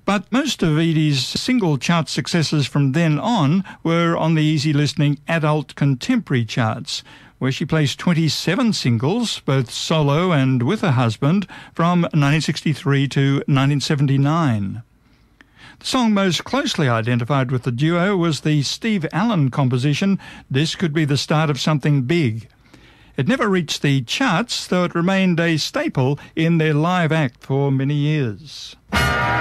But most of Edie's single chart successes from then on were on the easy-listening adult contemporary charts, where she placed 27 singles, both solo and with her husband, from 1963 to 1979. The song most closely identified with the duo was the Steve Allen composition, This Could Be the Start of Something Big. It never reached the charts, though it remained a staple in their live act for many years.